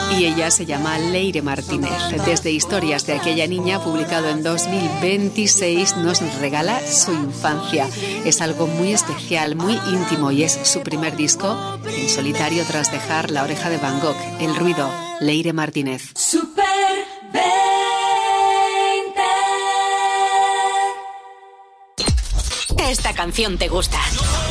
Y ella se llama Leire Martínez. Desde Historias de aquella niña, publicado en 2026, nos regala su infancia. Es algo muy especial, muy íntimo, y es su primer disco en solitario tras dejar La oreja de Van Gogh. El ruido, Leire Martínez. Super 20. Esta canción te gusta.